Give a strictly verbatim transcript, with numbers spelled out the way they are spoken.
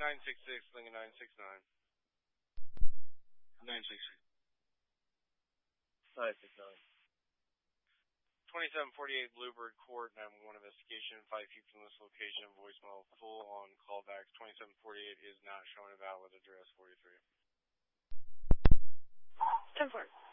nine six six, Lincoln nine six nine. nine six six. nine six nine. twenty-seven forty-eight Bluebird Court, nine one one investigation, five feet from this location, voicemail full on callbacks. twenty-seven forty-eight is not showing a valid address forty-three. ten four.